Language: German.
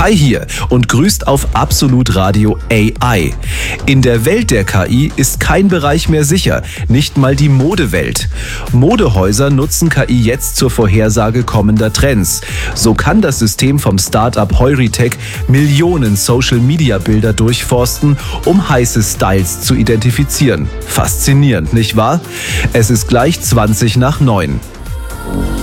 Hi hier und grüßt auf Absolut Radio AI. In der Welt der KI ist kein Bereich mehr sicher, nicht mal die Modewelt. Modehäuser nutzen KI jetzt zur Vorhersage kommender Trends. So kann das System vom Startup Heuritech Millionen Social-Media-Bilder durchforsten, um heiße Styles zu identifizieren. Faszinierend, nicht wahr? Es ist gleich 20 nach 9.